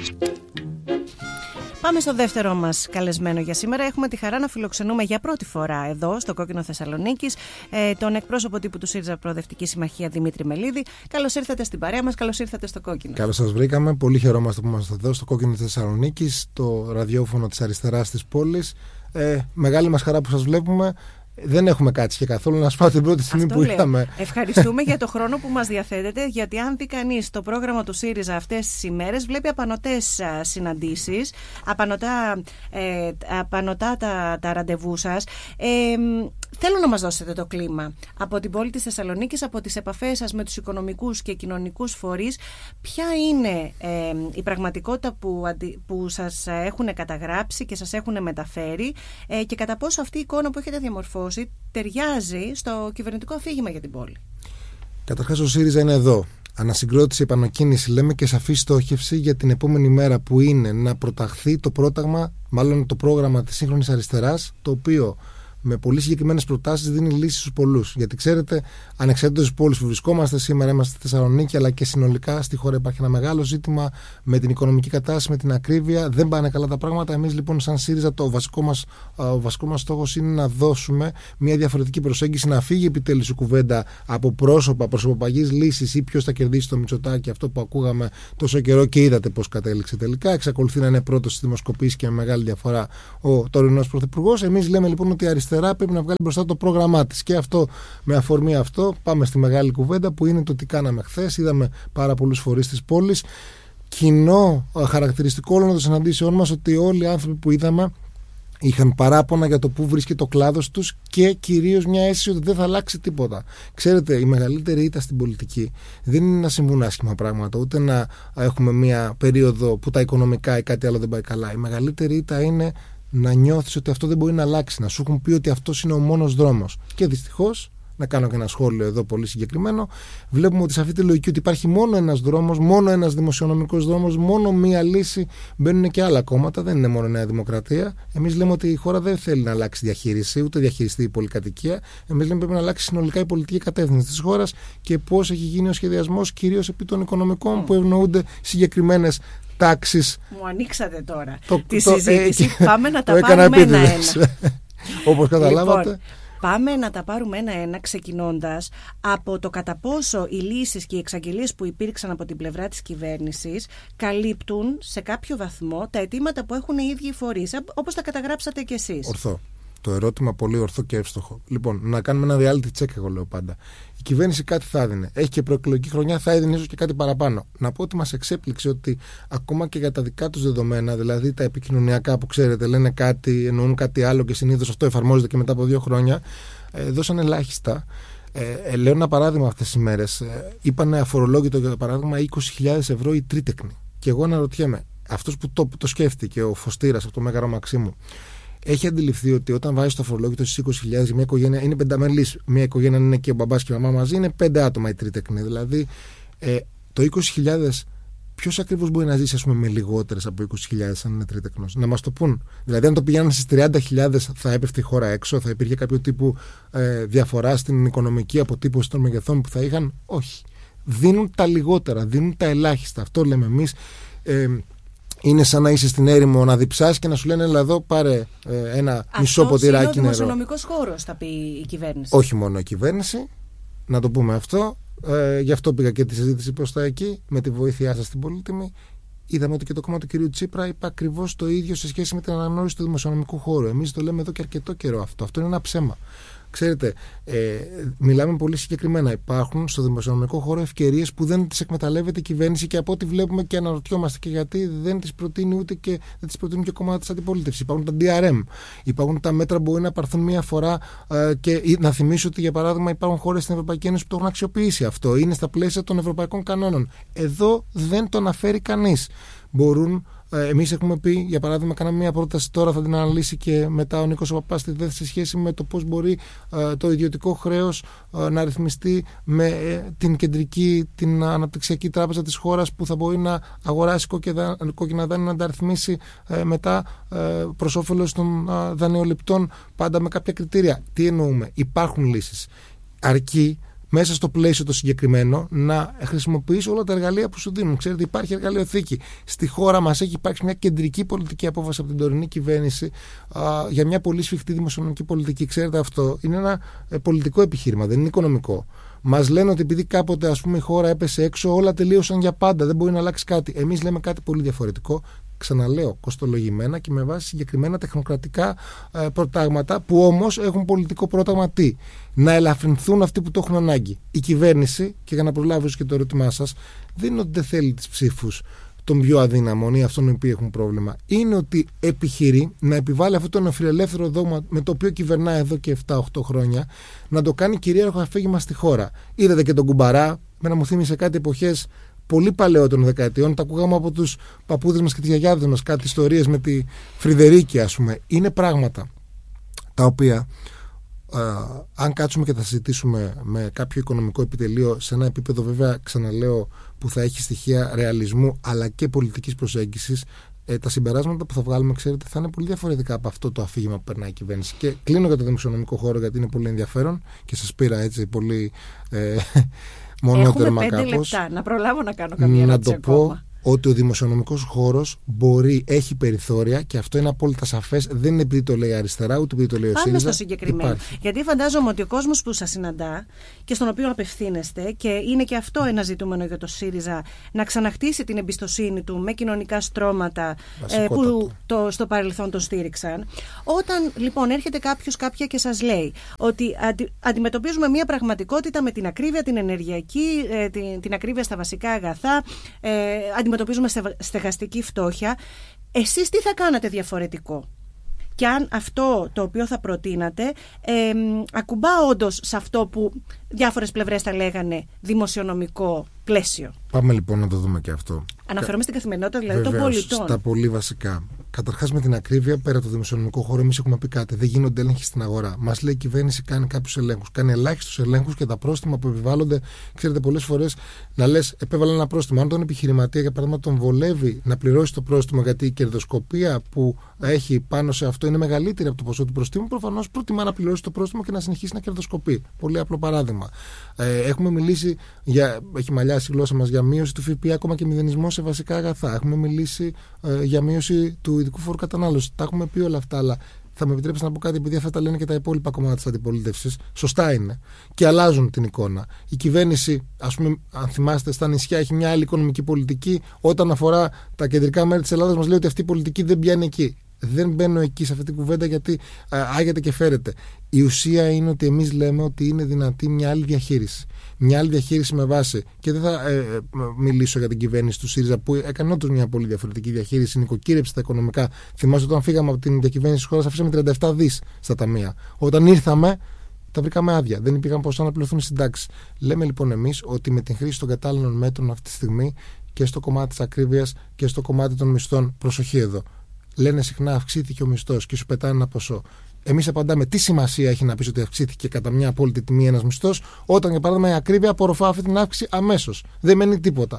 Πάμε στο δεύτερο μας καλεσμένο για σήμερα. Έχουμε τη χαρά να φιλοξενούμε για πρώτη φορά εδώ στο Κόκκινο Θεσσαλονίκης τον εκπρόσωπο τύπου του ΣΥΡΙΖΑ Προοδευτική Συμμαχία Δημήτρη Μελίδη. Καλώς ήρθατε στην παρέα μας, καλώς ήρθατε στο Κόκκινο. Καλώς σας βρήκαμε. Πολύ χαιρόμαστε που είμαστε εδώ στο Κόκκινο Θεσσαλονίκης, το ραδιόφωνο της αριστεράς της πόλης. Μεγάλη μας χαρά που σας βλέπουμε. Δεν έχουμε κάτσει και καθόλου, να σου πω την πρώτη στιγμή που ήρθαμε. Ευχαριστούμε για το χρόνο που μας διαθέτετε, γιατί αν δει κανείς το πρόγραμμα του ΣΥΡΙΖΑ αυτές τις ημέρες, βλέπει απανωτές συναντήσεις, απανωτά τα ραντεβού σας. Θέλω να μας δώσετε το κλίμα από την πόλη της Θεσσαλονίκης, από τις επαφές σας με τους οικονομικούς και κοινωνικούς φορείς. Ποια είναι η πραγματικότητα που σας έχουν καταγράψει και σας έχουν μεταφέρει και κατά πόσο αυτή η εικόνα που έχετε διαμορφώσει ταιριάζει στο κυβερνητικό αφήγημα για την πόλη? Καταρχάς, ο ΣΥΡΙΖΑ είναι εδώ. Ανασυγκρότηση, επανακίνηση λέμε, και σαφή στόχευση για την επόμενη μέρα, που είναι να προταχθεί το πρόγραμμα της σύγχρονης αριστεράς, το οποίο με πολύ συγκεκριμένες προτάσεις δίνει λύσεις στους πολλούς. Γιατί ξέρετε, ανεξαρτήτως της πόλης που βρισκόμαστε σήμερα, είμαστε στη Θεσσαλονίκη, αλλά και συνολικά στη χώρα υπάρχει ένα μεγάλο ζήτημα με την οικονομική κατάσταση, με την ακρίβεια. Δεν πάνε καλά τα πράγματα. Εμείς λοιπόν, σαν ΣΥΡΙΖΑ, ο βασικό μας στόχος είναι να δώσουμε μια διαφορετική προσέγγιση, να φύγει επιτέλους η κουβέντα από προσωποπαγείς λύσεις ή ποιος θα κερδίσει το Μητσοτάκη, αυτό που ακούγαμε τόσο καιρό και είδατε πώς κατέληξε τελικά. Εξακολουθεί να είναι πρώτος στις δημοσκοπήσεις και με μεγάλη διαφορά ο τωρινός πρωθυπουργός. Εμείς λέμε λοιπόν ότι η αριστερά πρέπει να βγάλει μπροστά το πρόγραμμά της. Και αυτό, με αφορμή αυτό, πάμε στη μεγάλη κουβέντα, που είναι το τι κάναμε χθες. Είδαμε πάρα πολλούς φορείς της πόλης. Κοινό χαρακτηριστικό όλων των συναντήσεών μας, ότι όλοι οι άνθρωποι που είδαμε είχαν παράπονα για το πού βρίσκεται ο κλάδος τους και κυρίως μια αίσθηση ότι δεν θα αλλάξει τίποτα. Ξέρετε, η μεγαλύτερη ήττα στην πολιτική δεν είναι να συμβούν άσχημα πράγματα, ούτε να έχουμε μια περίοδο που τα οικονομικά ή κάτι άλλο δεν πάει καλά. Η μεγαλύτερη ήττα είναι να νιώθεις ότι αυτό δεν μπορεί να αλλάξει, να σου έχουν πει ότι αυτός είναι ο μόνος δρόμος. Και δυστυχώς, να κάνω και ένα σχόλιο εδώ πολύ συγκεκριμένο, βλέπουμε ότι σε αυτή τη λογική ότι υπάρχει μόνο ένας δρόμος, μόνο ένας δημοσιονομικός δρόμος, μόνο μία λύση, μπαίνουν και άλλα κόμματα, δεν είναι μόνο η Νέα Δημοκρατία. Εμείς λέμε ότι η χώρα δεν θέλει να αλλάξει διαχείριση, ούτε διαχειριστεί η πολυκατοικία. Εμείς λέμε πρέπει να αλλάξει συνολικά η πολιτική κατεύθυνση της χώρας και πώς έχει γίνει ο σχεδιασμός, κυρίως επί των οικονομικών, που ευνοούνται συγκεκριμένες τάξεις. Μου ανοίξατε τώρα τη συζήτηση. Πάμε να τα πάρουμε ένα-ένα. Όπως καταλάβατε. Λοιπόν, πάμε να τα πάρουμε ένα-ένα, ξεκινώντας από το κατά πόσο οι λύσεις και οι εξαγγελίες που υπήρξαν από την πλευρά της κυβέρνησης καλύπτουν σε κάποιο βαθμό τα αιτήματα που έχουν οι ίδιοι οι φορείς, όπως τα καταγράψατε κι εσείς. Ορθό. Το ερώτημα πολύ ορθό και εύστοχο. Λοιπόν, να κάνουμε ένα reality check, εγώ λέω πάντα. Η κυβέρνηση κάτι θα έδινε. Έχει και προεκλογική χρονιά, θα έδινε ίσως και κάτι παραπάνω. Να πω ότι μας εξέπληξε ότι ακόμα και για τα δικά τους δεδομένα, δηλαδή τα επικοινωνιακά που ξέρετε, λένε κάτι, εννοούν κάτι άλλο και συνήθως αυτό εφαρμόζεται και μετά από 2 χρόνια, δώσαν ελάχιστα. Λέω ένα παράδειγμα αυτές τις ημέρες. Είπανε αφορολόγητο για παράδειγμα 20.000 ευρώ η τρίτεκνη. Και εγώ αναρωτιέμαι, αυτός που το σκέφτηκε, ο Φωστήρας από το Μέγαρο Μαξίμου, έχει αντιληφθεί ότι όταν βάζει το αφορολόγητο στις 20.000 για μια οικογένεια, είναι πενταμελής. Μια οικογένεια είναι και ο μπαμπάς και η μαμά μαζί, είναι 5 άτομα η τρίτεκνη. Δηλαδή, το 20.000, ποιος ακριβώς μπορεί να ζήσει, ας πούμε, με λιγότερες από 20.000 αν είναι τρίτεκνος? Να μας το πούν. Δηλαδή, αν το πηγαίνανε στις 30.000, θα έπεφτε η χώρα έξω, θα υπήρχε κάποιο τύπου διαφορά στην οικονομική αποτύπωση των μεγεθών που θα είχαν? Όχι. Δίνουν τα λιγότερα, δίνουν τα ελάχιστα. Αυτό λέμε εμείς. Είναι σαν να είσαι στην έρημο να διψάς και να σου λένε, έλα εδώ, πάρε ένα μισό ποτηράκι νερό. Αυτό είναι ο δημοσιονομικός χώρος, θα πει η κυβέρνηση. Όχι μόνο η κυβέρνηση, να το πούμε αυτό. Γι' αυτό πήγα και τη συζήτηση προς τα εκεί, με τη βοήθειά σας την πολύτιμη. Είδαμε ότι και το κόμμα του κυρίου Τσίπρα είπε ακριβώς το ίδιο σε σχέση με την αναγνώριση του δημοσιονομικού χώρου. Εμείς το λέμε εδώ και αρκετό καιρό αυτό. Αυτό είναι ένα ψέμα. Ξέρετε, μιλάμε πολύ συγκεκριμένα. Υπάρχουν στο δημοσιονομικό χώρο ευκαιρίες που δεν τις εκμεταλλεύεται η κυβέρνηση και από ό,τι βλέπουμε και αναρωτιόμαστε και γιατί δεν τις προτείνει ούτε και δεν τις προτείνουν και κομμάτι της αντιπολίτευσης. Υπάρχουν τα DRM, υπάρχουν τα μέτρα που μπορεί να πάρθουν μία φορά και να θυμίσω ότι για παράδειγμα υπάρχουν χώρες στην Ευρωπαϊκή Ένωση που το έχουν αξιοποιήσει αυτό. Είναι στα πλαίσια των ευρωπαϊκών κανόνων. Εδώ δεν το αναφέρει κανείς. Μπορούν. Εμείς έχουμε πει, για παράδειγμα, κάναμε μια πρόταση, τώρα θα την αναλύσει και μετά ο Νίκος Παπάς στη ΔΕΘ, σε σχέση με το πώς μπορεί το ιδιωτικό χρέος να ρυθμιστεί με την αναπτυξιακή τράπεζα της χώρας, που θα μπορεί να αγοράσει κόκκινα δάνεια, να τα ρυθμίσει μετά προς όφελος των δανειοληπτών, πάντα με κάποια κριτήρια. Τι εννοούμε? Υπάρχουν λύσεις. Αρκεί μέσα στο πλαίσιο το συγκεκριμένο να χρησιμοποιείς όλα τα εργαλεία που σου δίνουν. Ξέρετε, υπάρχει εργαλειοθήκη. Στη χώρα μας έχει υπάρξει μια κεντρική πολιτική απόφαση από την τωρινή κυβέρνηση για μια πολύ σφιχτή δημοσιονομική πολιτική. Ξέρετε, αυτό είναι ένα πολιτικό επιχείρημα, δεν είναι οικονομικό. Μας λένε ότι επειδή κάποτε ας πούμε, η χώρα έπεσε έξω, όλα τελείωσαν για πάντα, δεν μπορεί να αλλάξει κάτι. Εμείς λέμε κάτι πολύ διαφορετικό. Ξαναλέω, κοστολογημένα και με βάση συγκεκριμένα τεχνοκρατικά προτάγματα που όμως έχουν πολιτικό πρόταγμα τι? Να ελαφρυνθούν αυτοί που το έχουν ανάγκη. Η κυβέρνηση, και για να προλάβω και το ερώτημά σας, δεν είναι ότι δεν θέλει τις ψήφους των πιο αδύναμων ή αυτών οι οποίοι έχουν πρόβλημα. Είναι ότι επιχειρεί να επιβάλλει αυτό το νεοφιλελεύθερο δόγμα με το οποίο κυβερνά εδώ και 7-8 χρόνια, να το κάνει κυρίαρχο αφήγημα στη χώρα. Είδατε και τον Κουμπαρά, να μου θύμισε κάτι εποχές πολύ παλαιότερων δεκαετιών, τα ακούγαμε από τους παππούδες μας και τις γιαγιάδες μας, κάτι ιστορίες με τη Φρυδερίκη, ας πούμε. Είναι πράγματα τα οποία, αν κάτσουμε και θα συζητήσουμε με κάποιο οικονομικό επιτελείο, σε ένα επίπεδο βέβαια, ξαναλέω, που θα έχει στοιχεία ρεαλισμού αλλά και πολιτικής προσέγγισης, τα συμπεράσματα που θα βγάλουμε, ξέρετε, θα είναι πολύ διαφορετικά από αυτό το αφήγημα που περνάει η κυβέρνηση. Και κλείνω για το δημοσιονομικό χώρο, γιατί είναι πολύ ενδιαφέρον και σας πήρα έτσι πολύ. Έχουμε 5 λεπτά, να προλάβω να κάνω καμία ερώτηση ακόμα. Ότι ο δημοσιονομικός χώρος έχει περιθώρια και αυτό είναι απόλυτα σαφές. Δεν είναι επειδή το λέει αριστερά, ούτε επειδή το λέει ο ΣΥΡΙΖΑ. Πάμε στο συγκεκριμένο. Γιατί φαντάζομαι ότι ο κόσμος που σας συναντά και στον οποίο απευθύνεστε, και είναι και αυτό ένα ζητούμενο για το ΣΥΡΙΖΑ, να ξαναχτίσει την εμπιστοσύνη του με κοινωνικά στρώματα που στο παρελθόν τον στήριξαν. Όταν λοιπόν έρχεται κάποια και σας λέει ότι αντιμετωπίζουμε μια πραγματικότητα με την ακρίβεια, την ενεργειακή, την ακρίβεια στα βασικά αγαθά, αντιμετωπίζουμε στεγαστική φτώχεια, εσείς τι θα κάνατε διαφορετικό? Και αν αυτό το οποίο θα προτείνατε ακουμπά όντως σε αυτό που διάφορες πλευρές θα λέγανε δημοσιονομικό πλαίσιο. Πάμε λοιπόν να το δούμε και αυτό. Αναφέρομαι στην καθημερινότητα δηλαδή των πολιτών. Στα πολύ βασικά. Καταρχάς, με την ακρίβεια, πέρα από το δημοσιονομικό χώρο, εμείς έχουμε πει κάτι. Δεν γίνονται έλεγχοι στην αγορά. Μας λέει η κυβέρνηση κάνει κάποιους ελέγχους. Κάνει ελάχιστους ελέγχους και τα πρόστιμα που επιβάλλονται. Ξέρετε, πολλές φορές να λες, επέβαλε ένα πρόστιμο. Αν τον επιχειρηματία, για παράδειγμα, τον βολεύει να πληρώσει το πρόστιμο, γιατί η κερδοσκοπία που έχει πάνω σε αυτό είναι μεγαλύτερη από το ποσό του προστίμου, προφανώς προτιμά να πληρώσει το πρόστιμο και να συνεχίσει να κερδοσκοπεί. Πολύ απλό παράδειγμα. Έχουμε μιλήσει, έχει μαλλιάσει η γλώσσα μας, για μείωση του ΦΠΑ, ακόμα και μηδενισμό σε βασικά αγαθά. Έχουμε μιλήσει για μείωση του ειδικού φόρου κατανάλωσης. Τα έχουμε πει όλα αυτά, αλλά θα με επιτρέψετε να πω κάτι, επειδή αυτά τα λένε και τα υπόλοιπα κομμάτια της αντιπολίτευσης. Σωστά είναι. Και αλλάζουν την εικόνα. Η κυβέρνηση, ας πούμε, αν θυμάστε, στα νησιά έχει μια άλλη οικονομική πολιτική. Όταν αφορά τα κεντρικά μέρη της Ελλάδας, μας λέει ότι αυτή η πολιτική δεν πιάνει εκεί. Δεν μπαίνω εκεί σε αυτή την κουβέντα, γιατί άγεται και φέρεται. Η ουσία είναι ότι εμείς λέμε ότι είναι δυνατή μια άλλη διαχείριση. Μια άλλη διαχείριση με βάση. Και δεν θα μιλήσω για την κυβέρνηση του ΣΥΡΙΖΑ, που έκανε όντως μια πολύ διαφορετική διαχείριση, νοικοκύρεψε τα οικονομικά. Θυμάστε, όταν φύγαμε από την διακυβέρνηση της χώρας, αφήσαμε 37 δις στα ταμεία. Όταν ήρθαμε, τα βρήκαμε άδεια. Δεν υπήρχαν ποσά να πληρωθούν οι συντάξεις. Λέμε λοιπόν εμείς ότι με την χρήση των κατάλληλων μέτρων αυτή τη στιγμή και στο κομμάτι της ακρίβειας και στο κομμάτι των μισθών, προσοχή εδώ. Λένε συχνά αυξήθηκε ο μισθός και σου πετάνε ένα ποσό. Εμείς απαντάμε τι σημασία έχει να πεις ότι αυξήθηκε κατά μια απόλυτη τιμή ένας μισθός, όταν για παράδειγμα η ακρίβεια απορροφά αυτή την αύξηση αμέσως. Δεν μένει τίποτα.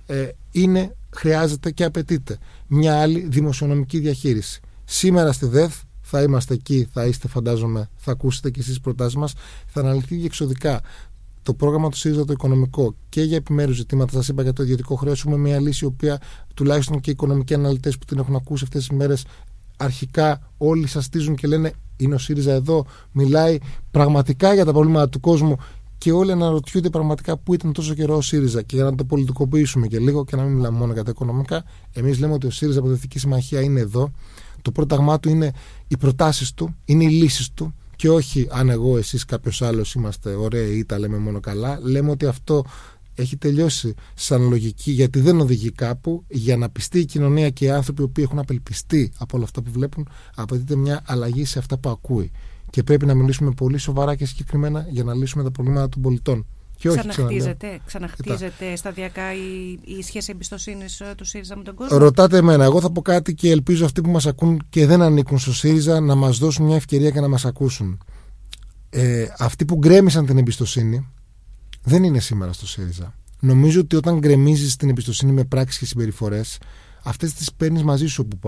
Χρειάζεται και απαιτείται μια άλλη δημοσιονομική διαχείριση. Σήμερα στη ΔΕΘ θα είμαστε εκεί, θα είστε, φαντάζομαι, θα ακούσετε και εσείς τις προτάσεις μας, θα αναλυθεί διεξοδικά το πρόγραμμα του ΣΥΡΙΖΑ το οικονομικό και για επιμέρους ζητήματα. Σας είπα για το ιδιωτικό χρέος, έχουμε μια λύση, η οποία τουλάχιστον και οι οικονομικοί αναλυτές που την έχουν ακούσει αυτές τις μέρες, αρχικά όλοι σαστίζουν και λένε είναι ο ΣΥΡΙΖΑ εδώ, μιλάει πραγματικά για τα προβλήματα του κόσμου, και όλοι αναρωτιούνται πραγματικά πού ήταν τόσο καιρό ο ΣΥΡΙΖΑ. Και για να το πολιτικοποιήσουμε και λίγο και να μην μιλάμε μόνο για τα οικονομικά, εμείς λέμε ότι ο ΣΥΡΙΖΑ Προοδευτική Συμμαχία είναι εδώ. Το πρόταγμά του είναι οι προτάσεις του, είναι οι λύσεις του. Και όχι αν εγώ, εσείς, κάποιος άλλος είμαστε ωραίοι ή τα λέμε μόνο καλά. Λέμε ότι αυτό έχει τελειώσει σαν λογική, γιατί δεν οδηγεί κάπου. Για να πιστεί η κοινωνία και οι άνθρωποι οι οποίοι έχουν απελπιστεί από όλα αυτά που βλέπουν, απαιτείται μια αλλαγή σε αυτά που ακούει. Και πρέπει να μιλήσουμε πολύ σοβαρά και συγκεκριμένα για να λύσουμε τα προβλήματα των πολιτών. Και όχι, ξαναχτίζεται σταδιακά η σχέση εμπιστοσύνης του ΣΥΡΙΖΑ με τον κόσμο. Ρωτάτε εμένα. Εγώ θα πω κάτι και ελπίζω αυτοί που μας ακούν και δεν ανήκουν στο ΣΥΡΙΖΑ να μας δώσουν μια ευκαιρία και να μας ακούσουν. Αυτοί που γκρέμισαν την εμπιστοσύνη δεν είναι σήμερα στο ΣΥΡΙΖΑ. Νομίζω ότι όταν γκρεμίζεις την εμπιστοσύνη με πράξεις και συμπεριφορές, αυτές τις παίρνεις μαζί σου όπου πας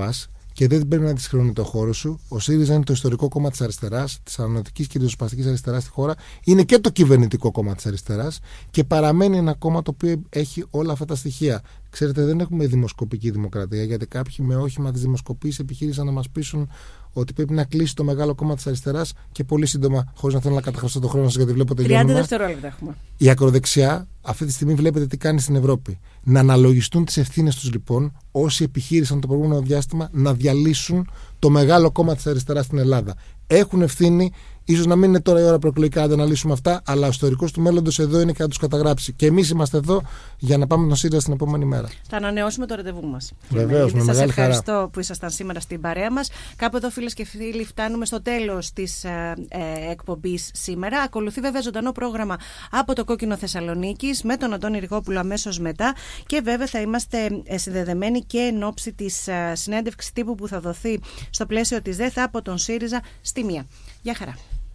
και δεν πρέπει να τη χρεώνει το χώρο σου. Ο ΣΥΡΙΖΑ είναι το ιστορικό κόμμα της αριστεράς, της ανανεωτικής και ριζοσπαστικής αριστεράς στη χώρα. Είναι και το κυβερνητικό κόμμα της αριστεράς και παραμένει ένα κόμμα το οποίο έχει όλα αυτά τα στοιχεία. Ξέρετε, δεν έχουμε δημοσκοπική δημοκρατία, γιατί κάποιοι με όχημα της δημοσκοπής επιχείρησαν να μας πείσουν ότι πρέπει να κλείσει το μεγάλο κόμμα της αριστεράς και πολύ σύντομα, χωρίς να θέλω να καταχραστώ τον χρόνο σας, γιατί βλέπω τελειώνουμε. 30 δευτερόλεπτα έχουμε. Η ακροδεξιά αυτή τη στιγμή βλέπετε τι κάνει στην Ευρώπη. Να αναλογιστούν τις ευθύνες τους λοιπόν όσοι επιχείρησαν το προηγούμενο διάστημα να διαλύσουν το μεγάλο κόμμα της αριστεράς στην Ελλάδα. Έχουν ευθύνη. Ίσως να μην είναι τώρα η ώρα προεκλογικά να τα αναλύσουμε αυτά, αλλά ο ιστορικός του μέλλοντος εδώ είναι και να τους καταγράψει. Και εμείς είμαστε εδώ για να πάμε τον ΣΥΡΙΖΑ την επόμενη μέρα. Θα ανανεώσουμε το ραντεβού μας. Βεβαίως, με μεγάλη χαρά. Σας ευχαριστώ που ήσασταν σήμερα στην παρέα μας. Κάπου εδώ, φίλες και φίλοι, φτάνουμε στο τέλος της εκπομπής σήμερα. Ακολουθεί βέβαια ζωντανό πρόγραμμα από το Κόκκινο Θεσσαλονίκης με τον Αντώνη Ριγόπουλο αμέσως μετά. Και βέβαια θα είμαστε συνδεδεμένοι και εν ώψη της συνέντευξης τύπου που θα δοθεί στο πλαίσιο της ΔΕΘ από τον ΣΥΡΙΖΑ στη 1. Γεια χαρά.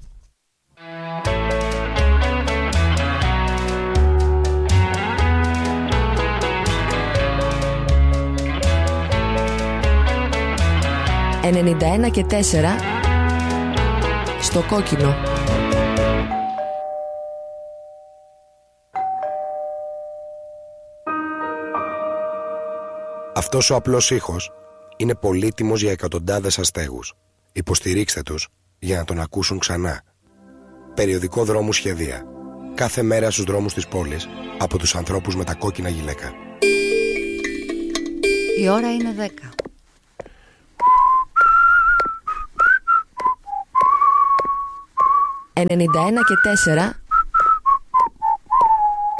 «91 και 4» στο Κόκκινο. Αυτός ο απλός ήχος είναι πολύτιμος για εκατοντάδες αστέγους. Υποστηρίξτε τους για να τον ακούσουν ξανά. Περιοδικό Δρόμου Σχεδία. Κάθε μέρα στους δρόμους της πόλης από τους ανθρώπους με τα κόκκινα γυλαίκα. Η ώρα είναι 10. «91 και 4»